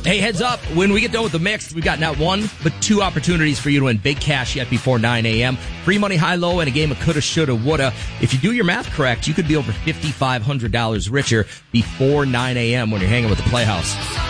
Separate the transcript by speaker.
Speaker 1: Hey, heads up, when we get done with the mix, we've got not one, but two opportunities for you to win big cash yet before 9 a.m. Free money high-low and a game of coulda, shoulda, woulda. If you do your math correct, you could be over $5,500 richer before 9 a.m. when you're hanging with the Playhouse.